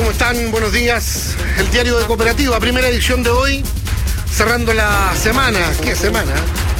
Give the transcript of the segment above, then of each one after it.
¿Cómo están? Buenos días. El diario de Cooperativa, primera edición de hoy, cerrando la semana. ¿Qué semana?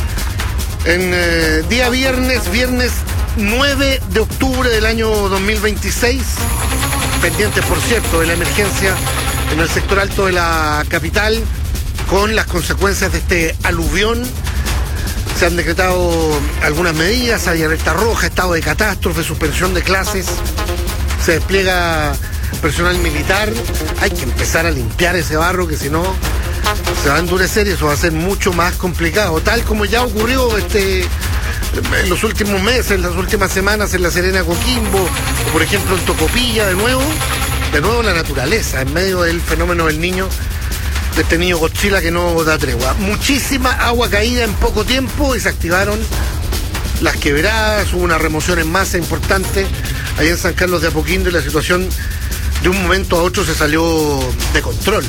En día viernes 9 de octubre del año 2026. Pendientes, por cierto, de la emergencia en el sector alto de la capital, con las consecuencias de este aluvión. Se han decretado algunas medidas, hay alerta roja, estado de catástrofe, suspensión de clases, se despliega personal militar. Hay que empezar a limpiar ese barro, que si no se va a endurecer y eso va a ser mucho más complicado, tal como ya ocurrió en los últimos meses, en las últimas semanas en La Serena, Coquimbo, o por ejemplo en Tocopilla. De nuevo la naturaleza en medio del fenómeno del Niño, de este niño Godzilla que no da tregua. Muchísima agua caída en poco tiempo y se activaron las quebradas, hubo una remoción en masa importante allá en San Carlos de Apoquindo y la situación de un momento a otro se salió de control.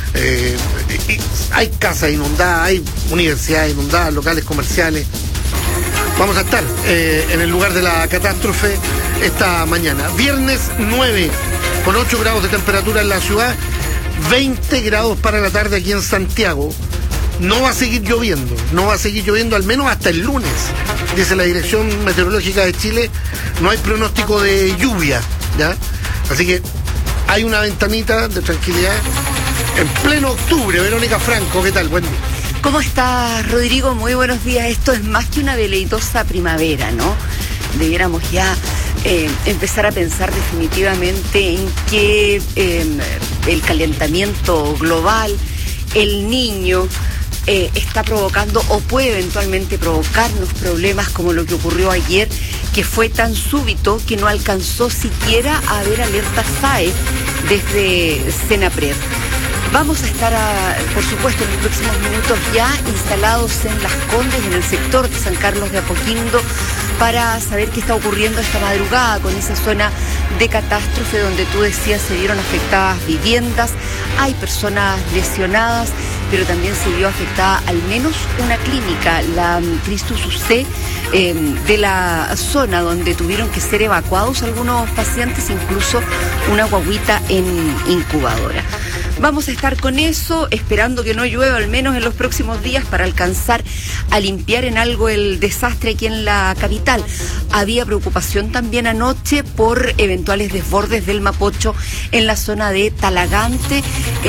Hay casas inundadas, hay universidades inundadas, locales comerciales. Vamos a estar en el lugar de la catástrofe esta mañana. Viernes 9, con 8 grados de temperatura en la ciudad, 20 grados para la tarde aquí en Santiago. No va a seguir lloviendo al menos hasta el lunes, dice la Dirección Meteorológica de Chile. No hay pronóstico de lluvia, ¿ya? Así que hay una ventanita de tranquilidad en pleno octubre. Verónica Franco, ¿qué tal? Buen día. ¿Cómo estás, Rodrigo? Muy buenos días. Esto es más que una deleitosa primavera, ¿no? Debiéramos ya empezar a pensar definitivamente en que el calentamiento global, el Niño, está provocando o puede eventualmente provocarnos problemas como lo que ocurrió ayer, que fue tan súbito que no alcanzó siquiera a haber alerta SAE desde Senapred. Vamos a estar, por supuesto, en los próximos minutos ya instalados en Las Condes, en el sector de San Carlos de Apoquindo, para saber qué está ocurriendo esta madrugada con esa zona de catástrofe donde tú decías se vieron afectadas viviendas, hay personas lesionadas, pero también se vio afectada al menos una clínica, la Christus UC, de la zona donde tuvieron que ser evacuados algunos pacientes, incluso una guaguita en incubadora. Vamos a estar con eso, esperando que no llueva al menos en los próximos días para alcanzar a limpiar en algo el desastre aquí en la capital. Había preocupación también anoche por eventuales desbordes del Mapocho en la zona de Talagante,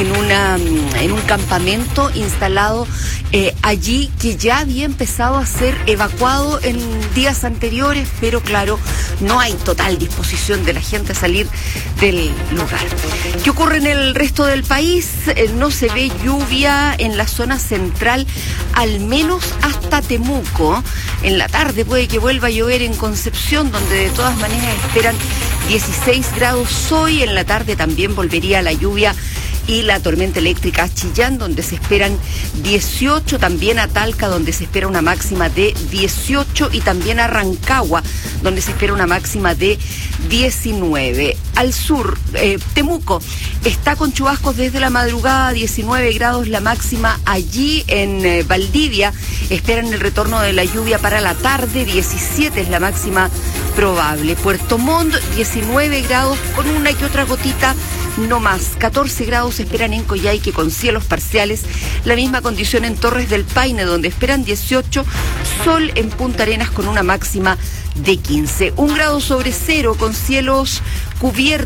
en un campamento instalado allí, que ya había empezado a ser evacuado en días anteriores, pero claro, no hay total disposición de la gente a salir del lugar. ¿Qué ocurre en el resto del país? No se ve lluvia en la zona central, al menos hasta Temuco. En la tarde puede que vuelva a llover en Concepción, donde de todas maneras esperan 16 grados hoy. En la tarde también volvería la lluvia y la tormenta eléctrica a Chillán, donde se esperan 18, también a Talca, donde se espera una máxima de 18, y también a Rancagua, donde se espera una máxima de 19. Al sur, Temuco está con chubascos desde la madrugada, 19 grados la máxima allí. En Valdivia esperan el retorno de la lluvia para la tarde, 17 es la máxima probable. Puerto Montt, 19 grados con una que otra gotita, no más. 14 grados esperan en Coyhaique con cielos parciales. La misma condición en Torres del Paine, donde esperan 18. Sol en Punta Arenas con una máxima de 15. 1 grado sobre cero con cielos cubiertos